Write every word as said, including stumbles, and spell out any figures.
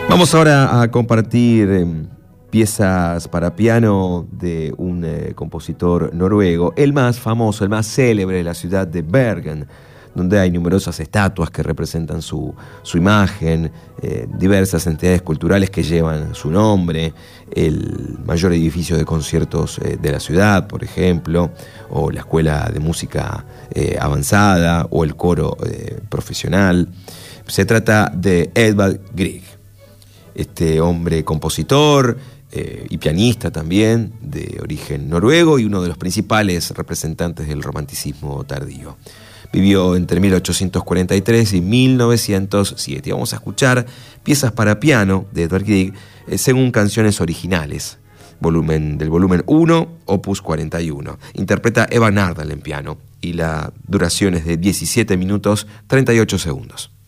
Vamos ahora a compartir eh, piezas para piano de un eh, compositor noruego, el más famoso, el más célebre de la ciudad de Bergen, donde hay numerosas estatuas que representan su, su imagen, eh, diversas entidades culturales que llevan su nombre, el mayor edificio de conciertos eh, de la ciudad, por ejemplo, o la escuela de música eh, avanzada, o el coro eh, profesional. Se trata de Edvard Grieg, este hombre compositor eh, y pianista también, de origen noruego y uno de los principales representantes del romanticismo tardío. Vivió entre mil ochocientos cuarenta y tres y mil novecientos siete. Vamos a escuchar piezas para piano de Edvard Grieg eh, según canciones originales, volumen, del volumen uno, opus cuarenta y uno. Interpreta Eva Nardal en piano y la duración es de diecisiete minutos treinta y ocho segundos.